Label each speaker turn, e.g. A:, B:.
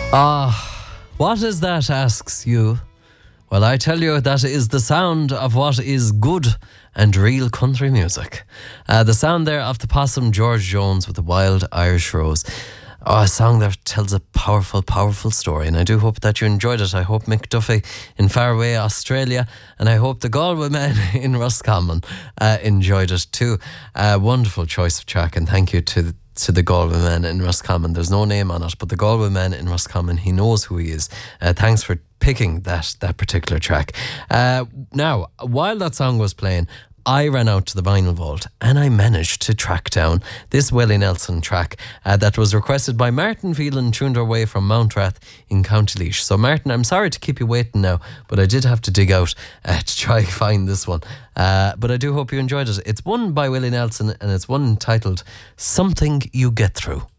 A: What is that, asks you? Well, I tell you, that is the sound of what is good and real country music. The sound there of the possum George Jones with the Wild Irish Rose. A song that tells a powerful, powerful story, and I do hope that you enjoyed it. I hope Mick Duffy in faraway Australia, and I hope the Galway men in Roscommon enjoyed it too. Wonderful choice of track, and thank you to the Galway men in Roscommon. There's no name on it, but the Galway men in Roscommon, he knows who he is. Thanks for picking that particular track. Now, while that song was playing, I ran out to the vinyl vault and I managed to track down this Willie Nelson track that was requested by Martin Phelan, tuned our way from Mountrath in County Laois. So Martin, I'm sorry to keep you waiting now, but I did have to dig out to try and find this one. But I do hope you enjoyed it. It's one by Willie Nelson and it's one entitled Something You Get Through.